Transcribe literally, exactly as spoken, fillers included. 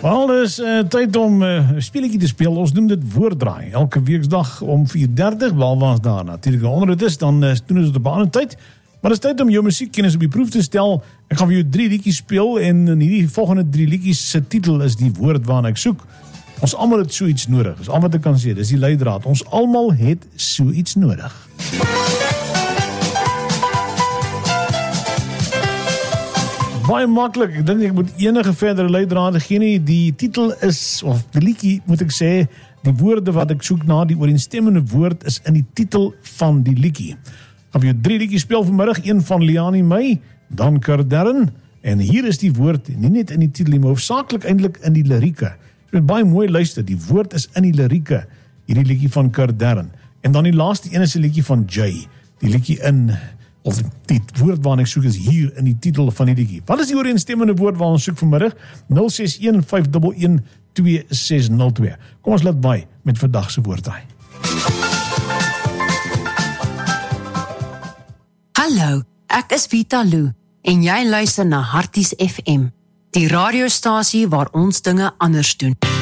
Wel, dis uh, tyd om 'n uh, speletjie te speel. Ons noem dit woorddraai. Elke weekdag om vier dertig, behalwe as daar natuurlik onder dit is, dan uh, doen ons dit op 'n ander tyd. Maar dit is tyd om jou musiekkennis op die proef te stel. Ek gaan vir jou drie liedjies speel en in hierdie volgende drie liedjies se titel is die woord waarna ek soek. Ons almal het so iets nodig. Dis al wat ek kan sê. Dis die leidraad. Ons almal het so iets nodig. Baie maklik, ek dink ek moet enige verdere leidrade gee nie. Die titel is, of die liedjie moet ek sê, die woorde wat ek soek na, die ooreenstemmende woord is in die titel van die liedjie. Ek gaan vir jou drie liedjies speel vanmiddag, een van Liani May, dan Kardern, en hier is die woord, nie net in die titel, maar hoofsaaklik eintlik in die lirieke. Jy moet baie mooi luister, die woord is in die lirieke, hierdie liedjie van Kardern. En dan die laaste een is die liedjie van Jay, die liedjie in, of die woord waarna ek soek is hier in die titel van die liedjie. Wat is die ooreenstemmende woord waarna ons soek vanmiddag? nul ses een vyf een een twee ses nul twee. Kom ons laat by met vandag se woorddraai. Hallo, ek is Vita Lou en jy luister na Harties F M, die radiostasie waar ons dinge anders doen.